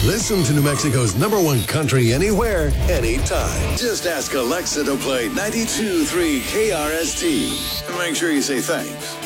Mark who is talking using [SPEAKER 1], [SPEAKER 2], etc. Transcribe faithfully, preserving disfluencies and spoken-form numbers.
[SPEAKER 1] Listen to New Mexico's number one country anywhere, anytime. Just ask Alexa to play ninety-two point three K R S T. And make sure you say thanks.